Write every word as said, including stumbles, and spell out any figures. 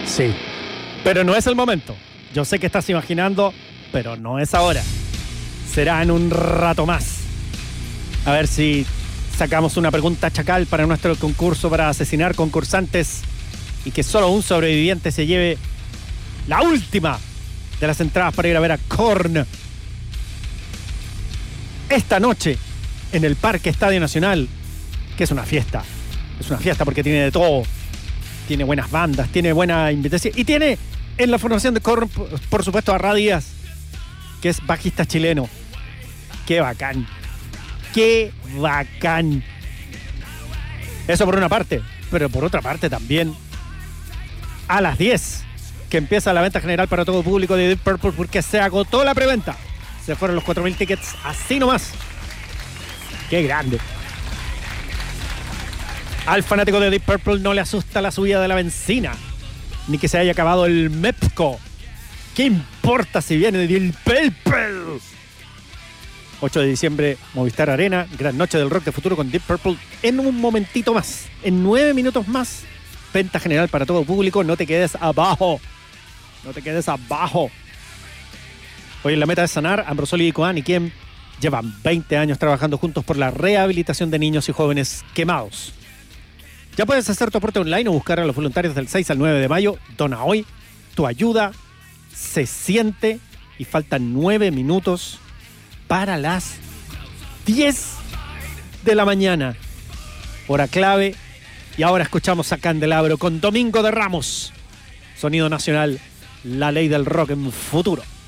Sí, pero no es el momento. Yo sé que estás imaginando, pero no es ahora. Será en un rato más. A ver si sacamos una pregunta chacal para nuestro concurso para asesinar concursantes y que solo un sobreviviente se lleve la última de las entradas para ir a ver a Korn esta noche en el Parque Estadio Nacional, que es una fiesta. Es una fiesta porque tiene de todo. Tiene buenas bandas, tiene buena invitación y tiene en la formación de Korn, por supuesto, a Ra Díaz, que es bajista chileno. ¡Qué bacán! ¡Qué bacán! Eso por una parte, pero por otra parte también a las diez que empieza la venta general para todo público de Deep Purple porque se agotó la preventa. Se fueron los cuatro mil tickets así nomás. ¡Qué grande! Al fanático de Deep Purple no le asusta la subida de la benzina, ni que se haya acabado el MEPCO. ¿Qué importa si viene de Deep Purple? ocho de diciembre, Movistar Arena, gran noche del rock de futuro con Deep Purple en un momentito más, en nueve minutos más. Venta general para todo público, no te quedes abajo, no te quedes abajo. Hoy en la meta de sanar, Ambrosoli y Coan y quien llevan veinte años trabajando juntos por la rehabilitación de niños y jóvenes quemados. Ya puedes hacer tu aporte online o buscar a los voluntarios del seis al nueve de mayo. Dona hoy, tu ayuda se siente y faltan nueve minutos para las diez de la mañana. Hora clave. Y ahora escuchamos a Candelabro con Domingo de Ramos. Sonido nacional, la ley del rock en futuro.